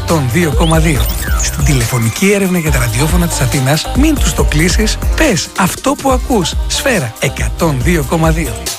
102,2. Στην τηλεφωνική έρευνα για τα ραδιόφωνα της Αθήνας, μην τους το κλείσεις, πες αυτό που ακούς. Σφαίρα 102,2.